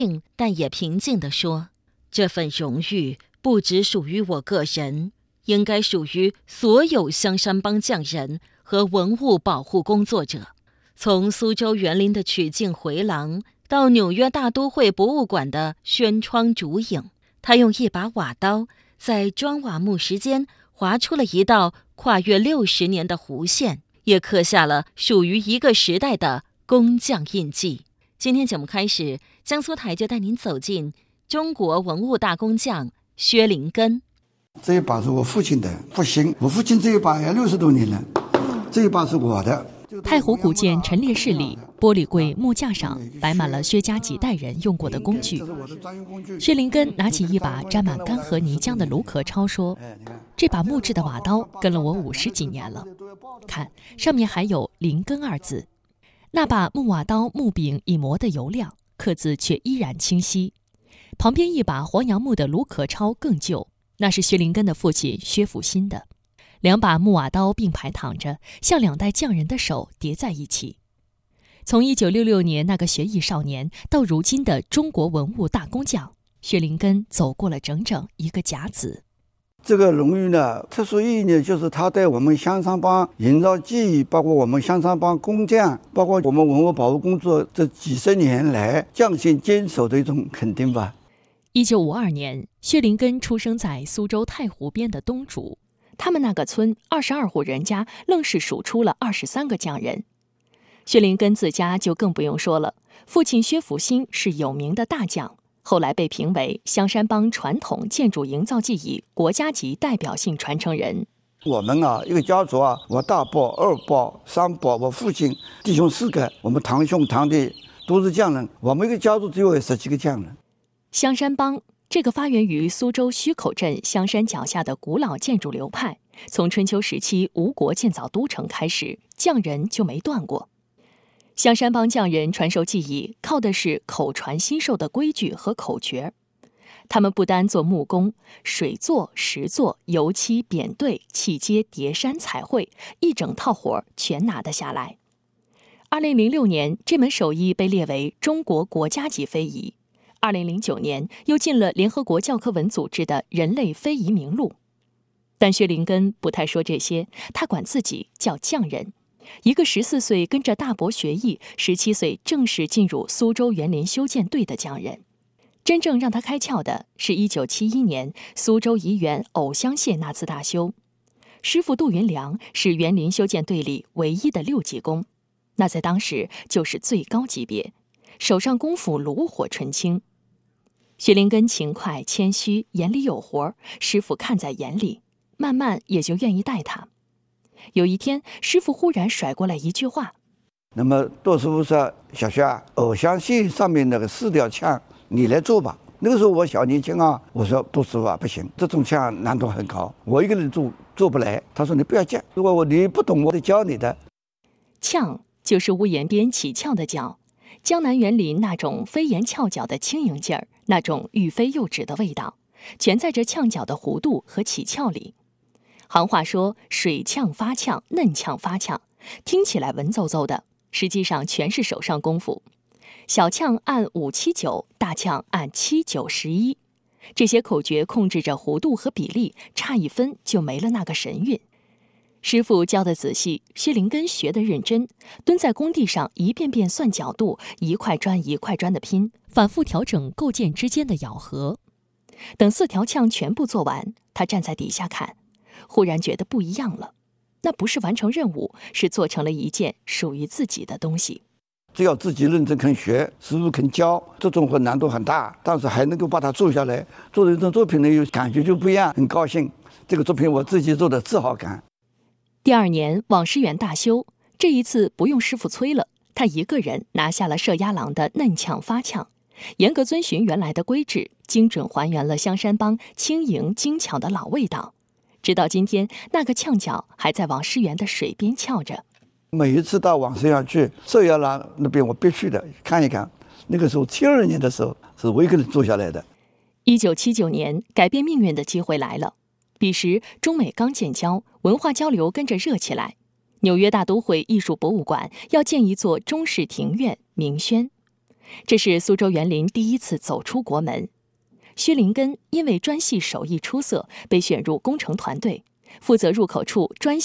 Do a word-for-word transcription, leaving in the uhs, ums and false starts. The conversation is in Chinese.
但也平静地说：“这份荣誉不只属于我个人，应该属于所有香山帮匠人和文物保护工作者。从苏州园林的曲径回廊，到纽约大都会博物馆的轩窗烛影，他用一把瓦刀在砖瓦木石间划出了一道跨越六十年的弧线，也刻下了属于一个时代的工匠印记。”今天节目开始，江苏台就带您走进中国文物大工匠薛灵根。 这一把是我父亲的复兴，我父亲这一把也六十多年了，这一把是我的。 太湖古建陈列室里，玻璃柜木架上摆满了薛家几代人用过的工具。薛灵根拿起一把沾满干涸泥浆的卢壳超说：“这把木质的瓦刀跟了我五十几年了，看上面还有灵根二字。”那把木瓦刀木柄已磨得油亮，刻字却依然清晰。旁边一把黄杨木的卢壳超更旧，那是薛灵根的父亲薛福新的。两把木瓦刀并排躺着，像两代匠人的手叠在一起。从一九六六年那个学艺少年到如今的中国文物大工匠，薛灵根走过了整整一个甲子。 这个荣誉呢，特殊意义呢，就是他对我们香山帮营造技艺，包括我们香山帮工匠，包括我们文物保护工作这几十年来匠心坚守的一种肯定吧。 一九五二年，薛灵根出生在苏州太湖边的东竹，他们那个村二十二户人家愣是数出了二十三个匠人。薛灵根自家就更不用说了，父亲薛福新是有名的大匠，后来被评为香山帮传统建筑营造技艺国家级代表性传承人。 我们啊，一个家族啊，我大伯、二伯、三伯，我父亲弟兄四个，我们堂兄堂弟都是匠人，我们一个家族只有十几个匠人。 香山帮这个发源于苏州圩口镇香山脚下的古老建筑流派，从春秋时期吴国建造都城开始，匠人就没断过。香山帮匠人传授技艺，靠的是口传心授的规矩和口诀。他们不单做木工，水做、石做、油漆、扁对、砌接、叠山、彩绘，一整套活全拿得下来。二零零六年，这门手艺被列为中国国家级非遗。二零零九年，又进了联合国教科文组织的人类非遗名录。但薛灵根不太说这些，他管自己叫匠人。一个十四岁跟着大伯学艺，十七岁正式进入苏州园林修建队的匠人。真正让他开窍的是一九七一年苏州怡园藕香榭那次大修。师傅杜云良是园林修建队里唯一的六级工，那在当时就是最高级别，手上功夫炉火纯青。薛灵根勤快谦虚，眼里有活，师傅看在眼里，慢慢也就愿意带他。有一天，师傅忽然甩过来一句话：“ 那么杜师傅说，小薛啊，藕香榭上面那个四条枪，你来做吧。”那个时候我小年轻啊，我说杜师傅啊，不行，这种枪难度很高，我一个人做做不来。他说你不要犟，如果我你不懂，我得教你的。 炝就是屋檐边起翘的角，江南园林那种飞檐翘角的轻盈劲儿，那种欲飞又止的味道，全在这炝角的弧度和起翘里。行话说水炝发炝，嫩炝发炝，听起来文绉绉的，实际上全是手上功夫。小炝按五七九，大炝按七九十一，这些口诀控制着弧度和比例，差一分就没了那个神韵。师傅教得仔细，薛灵根学得认真，蹲在工地上一遍遍算角度，一块砖一块砖的拼，反复调整构件之间的咬合。等四条炝全部做完，他站在底下看，忽然觉得不一样了。那不是完成任务，是做成了一件属于自己的东西。 只要自己认真肯学，师傅肯教，这种活难度很大，但是还能够把它做下来，做的一种作品呢，有感觉就不一样，很高兴。这个作品我自己做的自豪感。 第二年网师园大修，这一次不用师傅催了，他一个人拿下了射鸭郎的嫩炝发炝，严格遵循原来的规制，精准还原了香山帮轻盈精巧的老味道。直到今天，那个炝角还在网师园的水边翘着。 每一次到网师园去，射鸭郎那边我必须的看一看。那个时候七二年的时候，是我一个人做下来的。 一九七九年，改变命运的机会来了。彼时中美刚建交，文化交流跟着热起来。纽约大都会艺术博物馆要建一座中式庭院明轩， 这是苏州园林第一次走出国门。薛林根因为砖系手艺出色，被选入工程团队，负责入口处砖